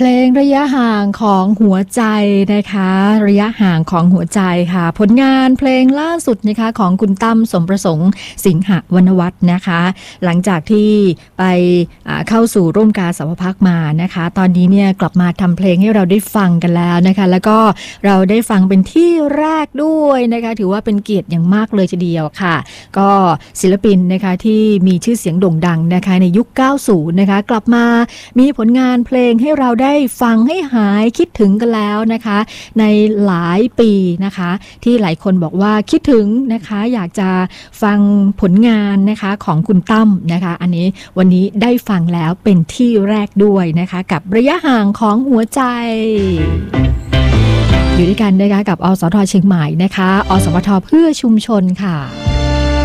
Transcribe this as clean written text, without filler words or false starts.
ลงระยะห่างของหัวใจนะคะระยะห่างของหัวใจค่ะผลงานเพลงล่าสุดนะคะของคุณตั้มสมประสงค์สิงหวรรณวรรธนะคะหลังจากที่ไปเข้าสู่ร่วมกาสาวพักมานะคะตอนนี้เนี่ยกลับมาทำเพลงให้เราได้ฟังกันแล้วนะคะแล้วก็เราได้ฟังเป็นที่แรกด้วยนะคะถือว่าเป็นเกียรติอย่างมากเลยทีเดียวค่ะก็ศิลปินนะคะที่มีชื่อเสียงโด่งดังนะคะในยุค 90 นะคะกลับมามีผลงานเพลงให้เราได้ฟังให้หายคิดถึงกันแล้วนะคะในหลายปีนะคะที่หลายคนบอกว่าคิดถึงนะคะอยากจะฟังผลงานนะคะของคุณตั้มนะคะอันนี้วันนี้ได้ฟังแล้วเป็นที่แรกด้วยนะคะกับระยะห่างของหัวใจอยู่ด้วยกันนะคะกับอสท.เชียงใหม่นะคะอสมท.เพื่อชุมชนค่ะ